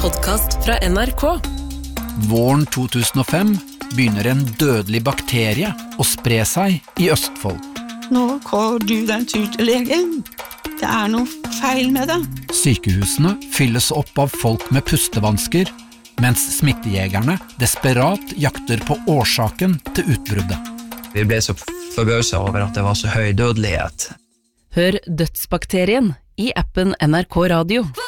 podcast fra NRK. Våren 2005 begynner en dødelig bakterie å spre seg I Østfold. Nå går du den tur til legen. Det noe feil med det. Sykehusene fylles opp av folk med pustevansker, mens smittejegerne desperat jakter på årsaken til utbruddet. Vi ble så forbauset over at det var så høy dødelighet. Hør Dødsbakterien I appen NRK Radio.